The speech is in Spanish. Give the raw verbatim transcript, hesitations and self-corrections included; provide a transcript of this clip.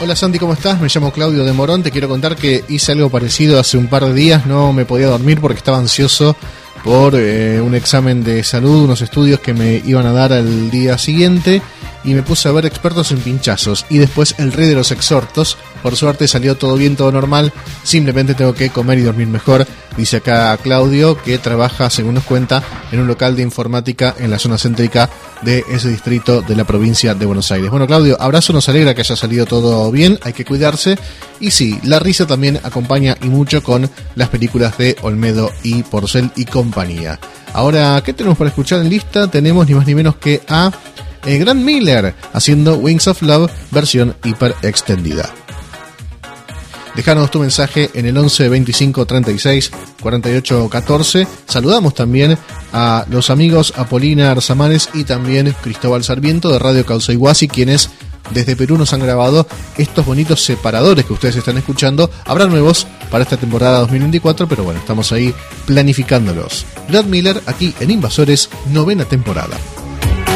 Hola Santi, ¿cómo estás? Me llamo Claudio de Morón. Te quiero contar que hice algo parecido hace un par de días. No me podía dormir porque estaba ansioso por eh, un examen de salud, unos estudios que me iban a dar al día siguiente, y me puse a ver Expertos en Pinchazos y después El Rey de los Exhortos. Por suerte salió todo bien, todo normal, simplemente tengo que comer y dormir mejor, dice acá Claudio, que trabaja, según nos cuenta, en un local de informática en la zona céntrica de ese distrito de la provincia de Buenos Aires. Bueno, Claudio, abrazo, nos alegra que haya salido todo bien, hay que cuidarse, y sí, la risa también acompaña y mucho con las películas de Olmedo y Porcel y compañía. Ahora, ¿qué tenemos para escuchar en lista? Tenemos ni más ni menos que a eh, Grant Miller haciendo Wings of Love versión hiper extendida. Dejanos tu mensaje en el once veinticinco treinta y seis cuarenta y ocho catorce. Saludamos también a los amigos Apolina Arzamanes y también Cristóbal Sarmiento de Radio Causaiguasi, quienes desde Perú nos han grabado estos bonitos separadores que ustedes están escuchando. Habrá nuevos para esta temporada dos mil veinticuatro, pero bueno, estamos ahí planificándolos. Grant Miller aquí en Invasores, novena temporada.